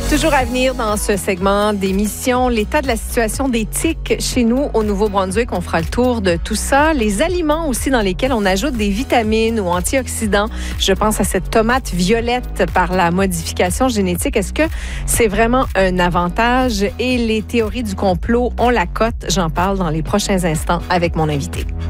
Toujours à venir dans ce segment d'émission, l'état de la situation des tiques chez nous au Nouveau-Brunswick. On fera le tour de tout ça. Les aliments aussi dans lesquels on ajoute des vitamines ou antioxydants. Je pense à cette tomate violette par la modification génétique. Est-ce que c'est vraiment un avantage? Et les théories du complot, on la cote. J'en parle dans les prochains instants avec mon invité.